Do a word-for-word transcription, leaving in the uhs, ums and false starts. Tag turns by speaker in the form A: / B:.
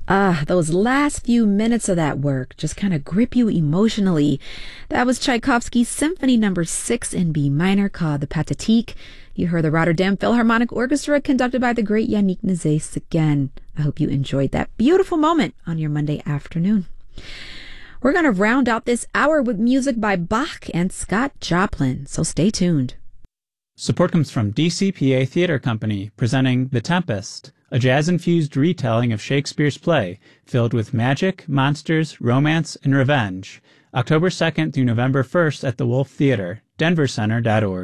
A: Ah, those last few minutes of that work just kind of grip you emotionally. That was Tchaikovsky's Symphony Number Six in B minor, called the Pathétique. You heard the Rotterdam Philharmonic Orchestra, conducted by the great Yannick Nézet-Séguin. I hope you enjoyed that beautiful moment on your Monday afternoon. We're going to round out this hour with music by Bach and Scott Joplin, so stay tuned.
B: Support comes from D C P A Theatre Company, presenting The Tempest, a jazz-infused retelling of Shakespeare's play, filled with magic, monsters, romance, and revenge. October second through November first at the Wolf Theatre, denver center dot org.